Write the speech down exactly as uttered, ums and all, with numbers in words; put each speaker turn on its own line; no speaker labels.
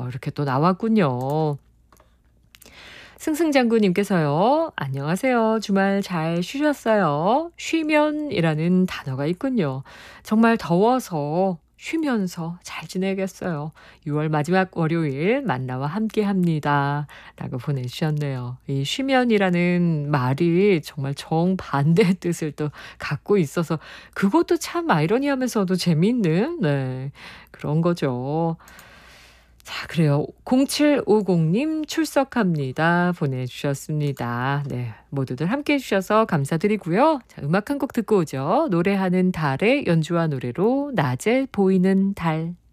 이렇게 또 나왔군요. 승승장구님께서요. 안녕하세요. 주말 잘 쉬셨어요? 쉬면이라는 단어가 있군요. 정말 더워서 쉬면서 잘 지내겠어요. 유월 마지막 월요일 만나와 함께합니다. 라고 보내주셨네요. 이 쉬면이라는 말이 정말 정반대의 뜻을 또 갖고 있어서 그것도 참 아이러니하면서도 재미있는 네, 그런 거죠. 자, 그래요. 공칠오공님 출석합니다. 보내주셨습니다. 네, 모두들 함께 해주셔서 감사드리고요. 자, 음악 한 곡 듣고 오죠. 노래하는 달의 연주와 노래로 낮에 보이는 달.